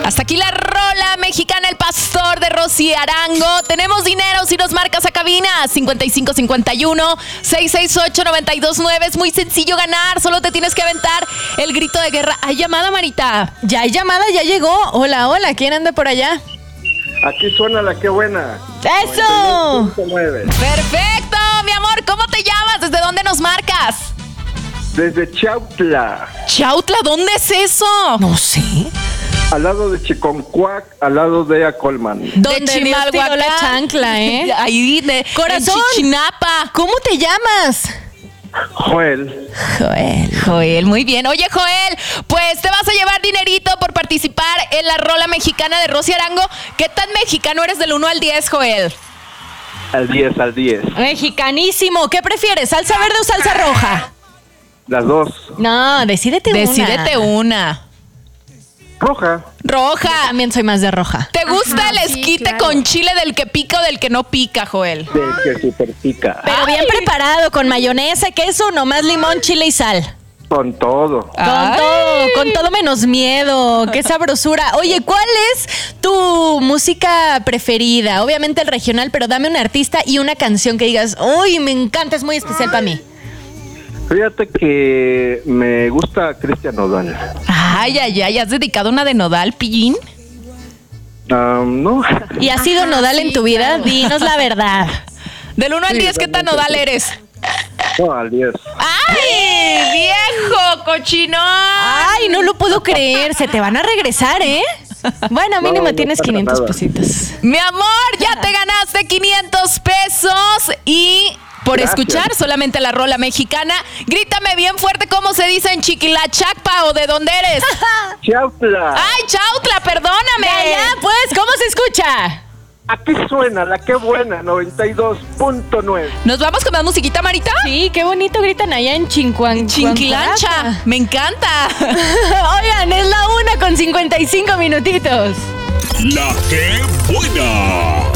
Hasta aquí la rola mexicana, El Pastor de Rosy Arango. Tenemos dinero si nos marcas a cabina 5551-668-929. Es muy sencillo ganar, solo te tienes que aventar el grito de guerra. ¿Hay llamada, Marita? Ya hay llamada, ya llegó. Hola, hola, ¿quién anda por allá? Aquí suena la que buena. ¡Eso! 92.9. Perfecto, mi amor, ¿cómo te llamas? ¿Desde dónde nos marcas? Desde Chautla, Chautla, ¿dónde es eso? No sé. al lado de Chiconcuac, al lado de Acolman. Donde De Dios tiró Chimalhuacán. la chancla, ¿eh? Ahí de Corazón. en Chichinapa. ¿Cómo te llamas? Joel. Joel, muy bien. Oye, Joel, pues te vas a llevar dinerito por participar en la rola mexicana de Rosy Arango. ¿Qué tan mexicano eres del 1 al 10, Joel? Al 10, al 10. Mexicanísimo. ¿Qué prefieres, salsa verde o salsa roja? Las dos. No, decídete una. Decídete una. Roja. Roja. Yo también soy más de roja. ¿Te gusta el sí, esquite claro. con chile del que pica o del que no pica, Joel? De que super pica. Pero bien preparado, con mayonesa, queso, nomás limón, chile y sal. Con todo. Con todo menos miedo. Qué sabrosura. Oye, ¿cuál es tu música preferida? Obviamente el regional, pero dame un artista y una canción que digas, uy, me encanta, es muy especial para mí. Fíjate que me gusta Cristian Nodal. Ay, ¿has dedicado una de Nodal, Pillín? No. ¿Y has sido nodal en tu vida? Dinos la verdad. Del 1 al Sí, 10, ¿qué tan realmente Nodal sí. eres? No, al 10. ¡Ay, viejo cochinón! Ay, no lo puedo creer. Se te van a regresar, ¿eh? Bueno, mínimo No tienes pasa 500 nada. pesitos. Mi amor, ya te ganaste 500 pesos y por Gracias. escuchar solamente la rola mexicana, grítame bien fuerte cómo se dice en Chiquilachacpa o de dónde eres. Chautla. ¡Ay, Chautla, perdóname! Ya, pues, ¿cómo se escucha? Aquí suena la que buena, 92.9. ¿Nos vamos con más musiquita, Marita? Sí, qué bonito gritan allá en Chinquilancha, me encanta. Oigan, es la 1:55 minutitos. La que buena.